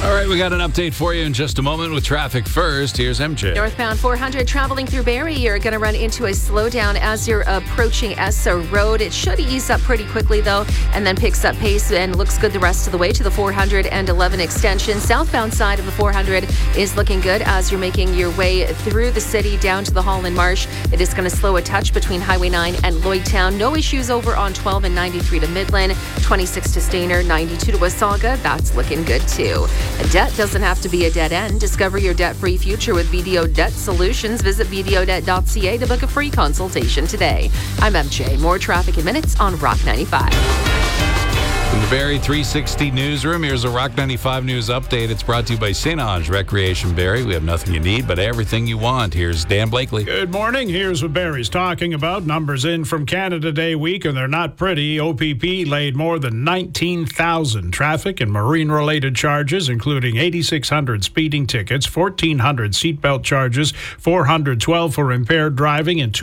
All right, we got an update for you in just a moment with traffic first. Here's MJ. Northbound 400 traveling through Barrie, you're going to run into a slowdown as you're approaching Essa Road. It should ease up pretty quickly, though, and then picks up pace and looks good the rest of the way to the 411 extension. Southbound side of the 400 is looking good as you're making your way through the city down to the Holland Marsh. It is going to slow a touch between Highway 9 and Lloydtown. No issues over on 12 and 93 to Midland, 26 to Stayner, 92 to Wasaga. That's looking good, too. Debt doesn't have to be a dead end. Discover your debt-free future with BDO Debt Solutions. Visit bdodebt.ca to book a free consultation today. I'm MJ. More traffic in minutes on Rock 95. From the Barrie 360 newsroom, here's a Rock 95 news update. It's brought to you by St. Ange Recreation Barrie. We have nothing you need, but everything you want. Here's Dan Blakely. Good morning. Here's what Barrie's talking about. Numbers in from Canada Day week, and they're not pretty. OPP laid more than 19,000 traffic and marine-related charges, including 8,600 speeding tickets, 1,400 seatbelt charges, 412 for impaired driving, and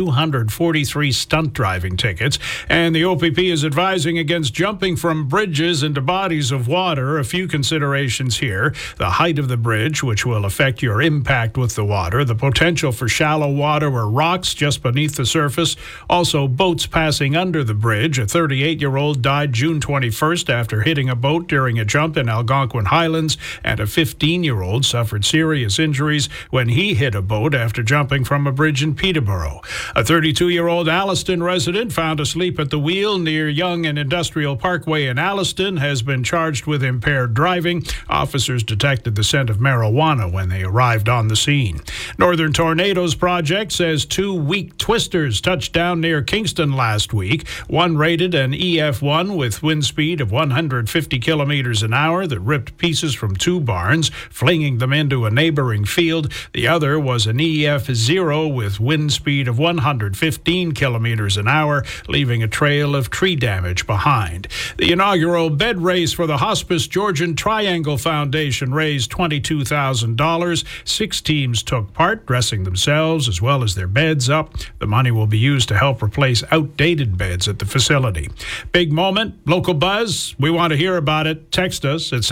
243 stunt driving tickets. And the OPP is advising against jumping from bridges into bodies of water. A few considerations here. The height of the bridge, which will affect your impact with the water. The potential for shallow water or rocks just beneath the surface. Also, boats passing under the bridge. A 38-year-old died June 21st after hitting a boat during a jump in Algonquin Highlands, and a 15-year-old suffered serious injuries when he hit a boat after jumping from a bridge in Peterborough. A 32-year-old Alliston resident found asleep at the wheel near Yonge and Industrial Parkway in Alliston has been charged with impaired driving. Officers detected the scent of marijuana when they arrived on the scene. Northern Tornadoes Project says 2 weak twisters touched down near Kingston last week. One rated an EF1 with wind speed of 150 kilometers an hour that ripped pieces from 2 barns, flinging them into a neighboring field. The other was an EF0 with wind speed of 115 kilometers an hour, leaving a trail of tree damage behind. The inaugural bed race for the Hospice Georgian Triangle Foundation raised $22,000. 6 teams took part, dressing themselves as well as their beds up. The money will be used to help replace outdated beds at the facility. Big moment, local buzz. We want to hear about it. Text us at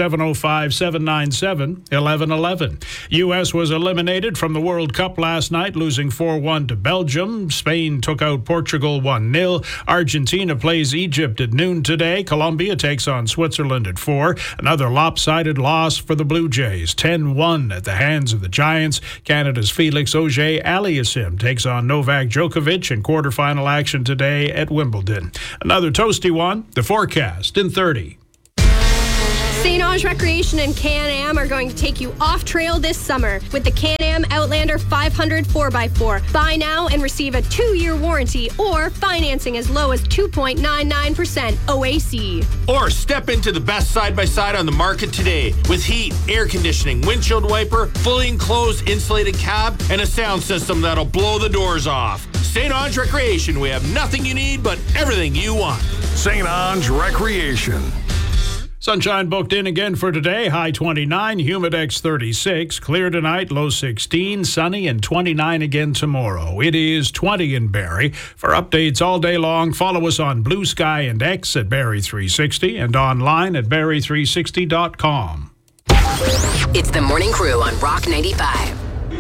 705-797-1111. U.S. was eliminated from the World Cup last night, losing 4-1 to Belgium. Spain took out Portugal 1-0. Argentina plays Egypt at noon today. Colombia takes on Switzerland at 4. Another lopsided loss for the Blue Jays, 10-1 at the hands of the Giants. Canada's Felix Auger-Aliassime takes on Novak Djokovic in quarterfinal action today at Wimbledon. Another toasty one, the forecast in 30. St. Ange Recreation and Can-Am are going to take you off-trail this summer with the Can-Am Outlander 500 4x4. Buy now and receive a 2-year warranty or financing as low as 2.99% OAC. Or step into the best side-by-side on the market today with heat, air conditioning, windshield wiper, fully enclosed insulated cab, and a sound system that'll blow the doors off. St. Ange Recreation, we have nothing you need but everything you want. St. Ange Recreation. Sunshine booked in again for today. High 29, Humidex 36. Clear tonight, low 16. Sunny and 29 again tomorrow. It is 20 in Barrie. For updates all day long, follow us on Blue Sky and X at Barrie 360 and online at barrie360.com. It's the Morning Crew on Rock 95.